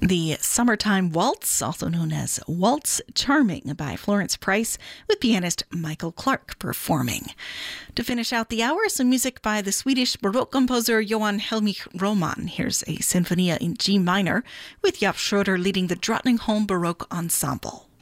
The Summertime Waltz, also known as Waltz Charming by Florence Price, with pianist Michael Clark performing. To finish out the hour, some music by the Swedish Baroque composer Johan Helmich Roman. Here's a Sinfonia in G minor, with Jaap Schroeder leading the Drottningholm Baroque Ensemble.